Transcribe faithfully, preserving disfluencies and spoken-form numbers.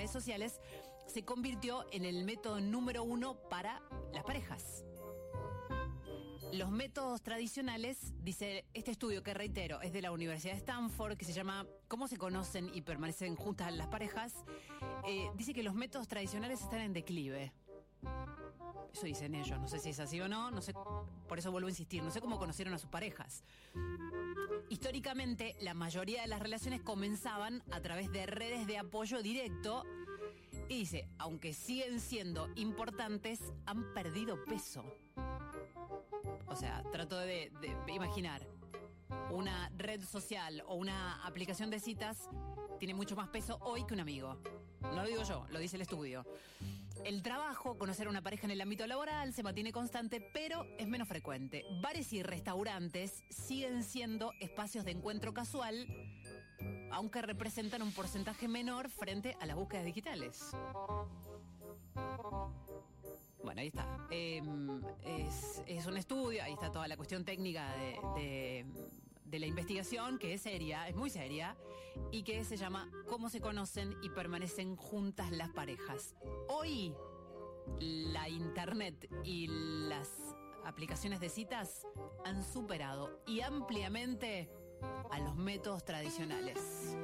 redes sociales se convirtió en el método número uno para las parejas. Los métodos tradicionales, dice este estudio que reitero, es de la Universidad de Stanford, que se llama ¿Cómo se conocen y permanecen juntas las parejas? Eh, dice que los métodos tradicionales están en declive. Eso dicen ellos, no sé si es así o no, no sé, por eso vuelvo a insistir, no sé cómo conocieron a sus parejas. Históricamente, la mayoría de las relaciones comenzaban a través de redes de apoyo directo y dice, aunque siguen siendo importantes, han perdido peso. O sea, trato de, de, de imaginar, una red social o una aplicación de citas tiene mucho más peso hoy que un amigo. No lo digo yo, lo dice el estudio. El trabajo, conocer a una pareja en el ámbito laboral, se mantiene constante, pero es menos frecuente. Bares y restaurantes siguen siendo espacios de encuentro casual, aunque representan un porcentaje menor frente a las búsquedas digitales. Bueno, ahí está. Eh, es, es un estudio, ahí está toda la cuestión técnica de, de, de la investigación, que es seria, es muy seria, y que se llama ¿Cómo se conocen y permanecen juntas las parejas? Hoy, la internet y las aplicaciones de citas han superado y ampliamente a los métodos tradicionales.